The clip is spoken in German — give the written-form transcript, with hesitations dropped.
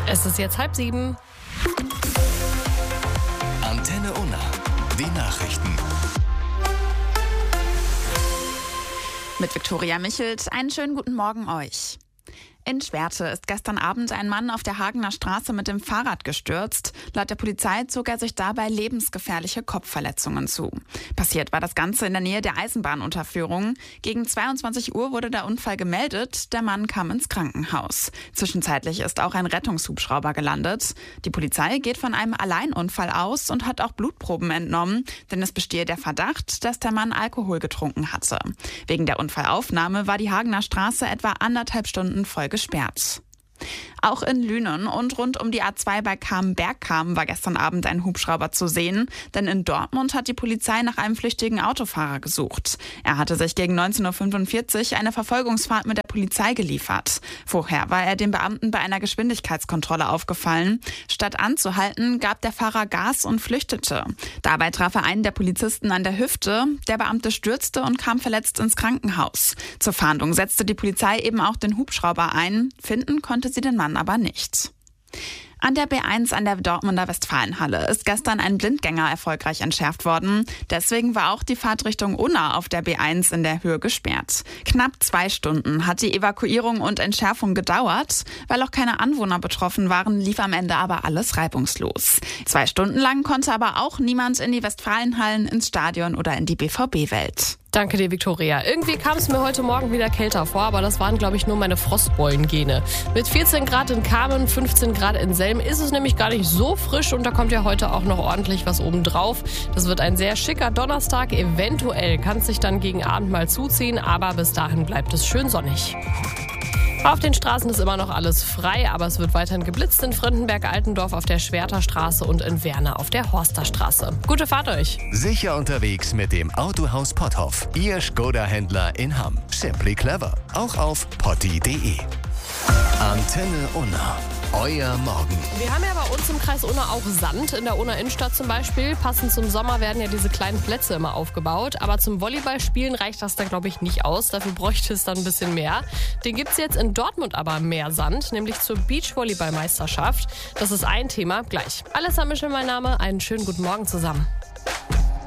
Es ist jetzt 6:30. Antenne Unna. Die Nachrichten. Mit Viktoria Michelt, einen schönen guten Morgen euch. In Schwerte ist gestern Abend ein Mann auf der Hagener Straße mit dem Fahrrad gestürzt. Laut der Polizei zog er sich dabei lebensgefährliche Kopfverletzungen zu. Passiert war das Ganze in der Nähe der Eisenbahnunterführung. Gegen 22 Uhr wurde der Unfall gemeldet. Der Mann kam ins Krankenhaus. Zwischenzeitlich ist auch ein Rettungshubschrauber gelandet. Die Polizei geht von einem Alleinunfall aus und hat auch Blutproben entnommen, denn es bestehe der Verdacht, dass der Mann Alkohol getrunken hatte. Wegen der Unfallaufnahme war die Hagener Straße etwa 1,5 Stunden voll gesperrt. Auch in Lünen und rund um die A2 bei Bergkamen war gestern Abend ein Hubschrauber zu sehen, denn in Dortmund hat die Polizei nach einem flüchtigen Autofahrer gesucht. Er hatte sich gegen 19:45 Uhr eine Verfolgungsfahrt mit der Polizei geliefert. Vorher war er den Beamten bei einer Geschwindigkeitskontrolle aufgefallen. Statt anzuhalten, gab der Fahrer Gas und flüchtete. Dabei traf er einen der Polizisten an der Hüfte. Der Beamte stürzte und kam verletzt ins Krankenhaus. Zur Fahndung setzte die Polizei eben auch den Hubschrauber ein. Finden konnte sie den Mann aber nicht. An der B1 an der Dortmunder Westfalenhalle ist gestern ein Blindgänger erfolgreich entschärft worden. Deswegen war auch die Fahrt Richtung Unna auf der B1 in der Höhe gesperrt. Knapp 2 Stunden hat die Evakuierung und Entschärfung gedauert. Weil auch keine Anwohner betroffen waren, lief am Ende aber alles reibungslos. 2 Stunden lang konnte aber auch niemand in die Westfalenhallen, ins Stadion oder in die BVB-Welt. Danke dir, Viktoria. Irgendwie kam es mir heute Morgen wieder kälter vor, aber das waren, glaube ich, nur meine Frostbeulengene. Mit 14 Grad in Kamen, 15 Grad in Selm ist es nämlich gar nicht so frisch und da kommt ja heute auch noch ordentlich was oben drauf. Das wird ein sehr schicker Donnerstag. Eventuell kann es sich dann gegen Abend mal zuziehen, aber bis dahin bleibt es schön sonnig. Auf den Straßen ist immer noch alles frei, aber es wird weiterhin geblitzt in Frindenberg-Altendorf auf der Schwerterstraße und in Werne auf der Horsterstraße. Gute Fahrt euch! Sicher unterwegs mit dem Autohaus Potthoff. Ihr Skoda-Händler in Hamm. Simply clever. Auch auf potti.de. Antenne Unna. Euer Morgen. Wir haben ja bei uns im Kreis Unna auch Sand, in der Unna Innenstadt zum Beispiel. Passend zum Sommer werden ja diese kleinen Plätze immer aufgebaut. Aber zum Volleyballspielen reicht das da, glaube ich, nicht aus. Dafür bräuchte es dann ein bisschen mehr. Den gibt es jetzt in Dortmund aber mehr Sand, nämlich zur Beachvolleyballmeisterschaft. Das ist ein Thema gleich. Alessa Mischel mein Name, einen schönen guten Morgen zusammen.